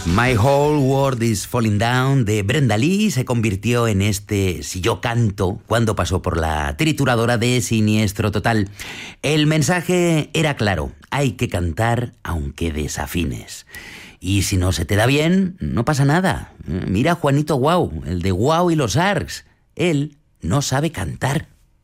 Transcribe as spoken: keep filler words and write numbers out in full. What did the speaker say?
My Whole World is Falling Down de Brenda Lee se convirtió en este Si yo canto cuando pasó por la trituradora de Siniestro Total. El mensaje era claro, hay que cantar aunque desafines. Y si no se te da bien, no pasa nada. Mira a Juanito Guau, el de Guau y los Arcs. Él no sabe cantar.